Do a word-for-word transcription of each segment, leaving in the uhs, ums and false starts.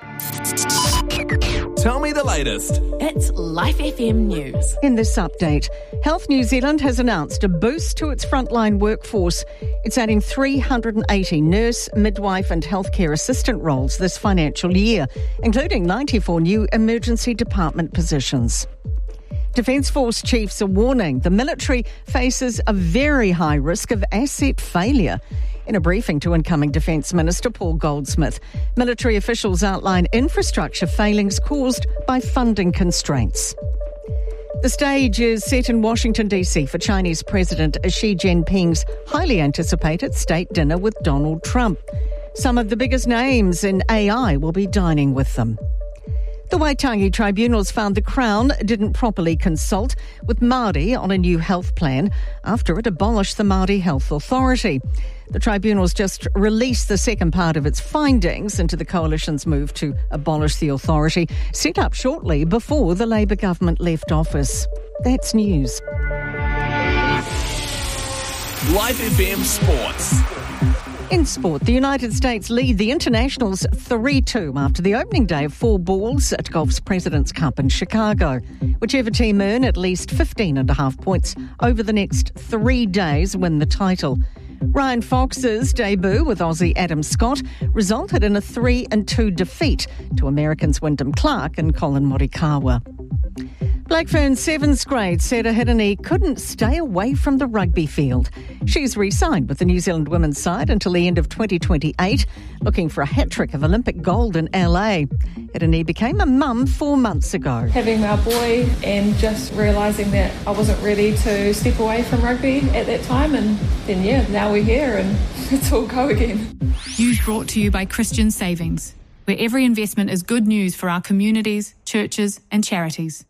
Tell me the latest. It's Life F M News. In this update, Health New Zealand has announced a boost to its frontline workforce. It's adding three hundred eighty nurse, midwife and healthcare assistant roles this financial year, including ninety-four new emergency department positions. Defence Force chiefs are warning the military faces a very high risk of asset failure. In a briefing to incoming Defence Minister Paul Goldsmith, military officials outline infrastructure failings caused by funding constraints. The stage is set in Washington, D C for Chinese President Xi Jinping's highly anticipated state dinner with Donald Trump. Some of the biggest names in A I will be dining with them. The Waitangi tribunals found the Crown didn't properly consult with Māori on a new health plan after it abolished the Māori Health Authority. The tribunals just released the second part of its findings into the Coalition's move to abolish the authority, set up shortly before the Labour government left office. That's news. Life F M Sports. In sport, the United States lead the Internationals three two after the opening day of four balls at golf's President's Cup in Chicago. Whichever team earn at least fifteen and a half points over the next three days win the title. Ryan Fox's debut with Aussie Adam Scott resulted in a three and two defeat to Americans Wyndham Clark and Colin Morikawa. Blackfern's seventh grade Sarah Hirini couldn't stay away from the rugby field. She's re-signed with the New Zealand women's side until the end of twenty twenty-eight, looking for a hat-trick of Olympic gold in L A. Hirini became a mum four months ago. Having our boy and just realising that I wasn't ready to step away from rugby at that time, and then yeah, now we're here and it's all go again. News brought to you by Christian Savings, where every investment is good news for our communities, churches and charities.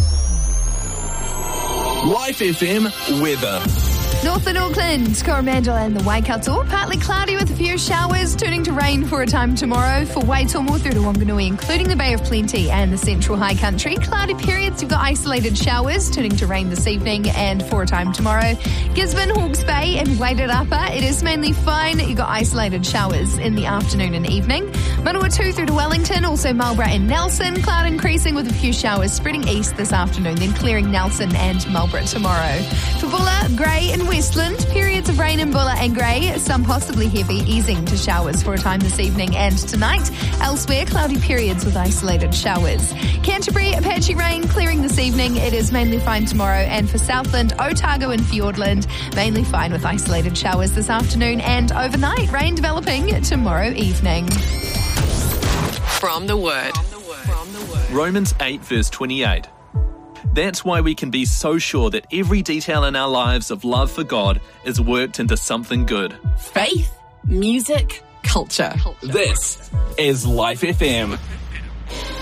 Life F M weather. Northern Auckland, Coromandel and the Waikato, partly cloudy with a few showers, turning to rain for a time tomorrow. For Waitomo through to Wanganui, including the Bay of Plenty and the Central High Country, cloudy periods, you've got isolated showers, turning to rain this evening and for a time tomorrow. Gisborne, Hawke's Bay and Waitarapa, it is mainly fine. You've got isolated showers in the afternoon and evening. Manawatu through to Wellington, also Marlborough and Nelson, cloud increasing with a few showers spreading east this afternoon, then clearing Nelson and Marlborough tomorrow. For Bulla, Grey and Westland, periods of rain in Bulla and Grey, some possibly heavy, easing to showers for a time this evening and tonight. Elsewhere, cloudy periods with isolated showers. Canterbury, patchy rain, clearing this evening. It is mainly fine tomorrow. And for Southland, Otago and Fiordland, mainly fine with isolated showers this afternoon and overnight. Rain developing tomorrow evening. From the Word. Romans eight verse twenty-eight. That's why we can be so sure that every detail in our lives of love for God is worked into something good. Faith, music, culture. This is Life F M.